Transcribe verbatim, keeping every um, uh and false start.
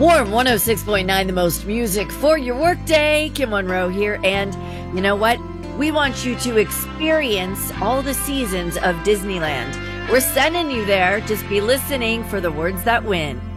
Warm one oh six point nine, the most music for your workday. Kim Monroe here. And you know what? We want you to experience all the seasons of Disneyland. We're sending you there. Just be listening for the words that win.